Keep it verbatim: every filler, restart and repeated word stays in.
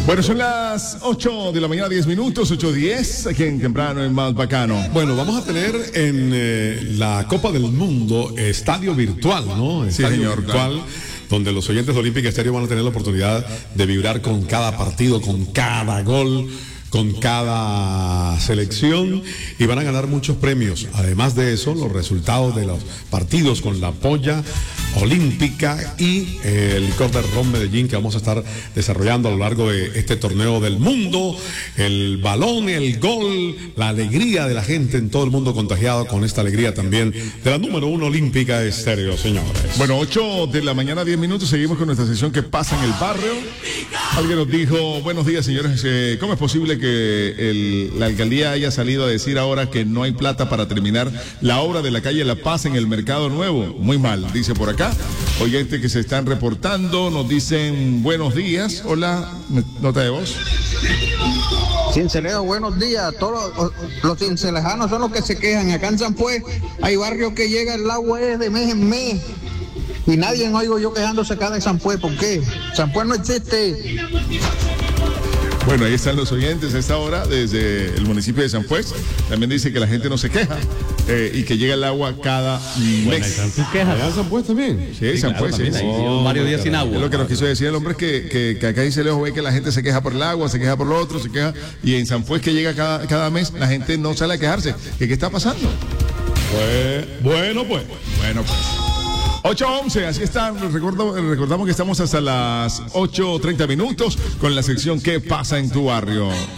Bueno, son las ocho de la mañana, diez minutos, ocho diez, aquí en Temprano, en Más Bacano. Bueno, vamos a tener en eh, la Copa del Mundo estadio virtual, ¿no? Estadio sí, señor, virtual, claro. Donde los oyentes de Olímpica Estéreo van a tener la oportunidad de vibrar con cada partido, con cada gol, con cada selección, y van a ganar muchos premios. Además de eso, los resultados de los partidos con la polla olímpica y eh, el licor de ron Medellín que vamos a estar desarrollando a lo largo de este torneo del mundo, el balón, el gol, la alegría de la gente en todo el mundo contagiado con esta alegría también de la número uno Olímpica Estéreo, señores. Bueno, ocho de la mañana, diez minutos, seguimos con nuestra sesión que pasa en el barrio. Alguien nos dijo, buenos días, señores, eh, ¿cómo es posible que el, la alcaldía haya salido a decir ahora que no hay plata para terminar la obra de la calle La Paz en el Mercado Nuevo? Muy mal, dice por acá. Oyentes que se están reportando, nos dicen buenos días. Hola, nota de voz. Cincelejo, buenos días. Todos los, los cincelejanos son los que se quejan. Acá en San Pues hay barrios que llega el agua es de mes en mes. Y nadie oigo yo quejándose acá de San Pues. ¿Por qué? San Pues no existe. Bueno, ahí están los oyentes a esta hora desde el municipio de San Pues. También dice que la gente no se queja eh, y que llega el agua cada mes. Bueno, ¿tú quejas? ¿Allá en San Pues también? Sí, sí, San claro, Pues, también, sí. ahí llevan varios días sin agua. Es lo que nos quiso decir el hombre, es que, que, que acá dice Lejos ve que la gente se queja por el agua, se queja por lo otro, se queja. Y en San Pues que llega cada, cada mes, la gente no sale a quejarse. ¿Qué, qué está pasando? Pues, bueno, pues. Bueno, pues. ocho once, así está. Recuerdo, recordamos que estamos hasta las ocho treinta minutos con la sección ¿Qué pasa en tu barrio?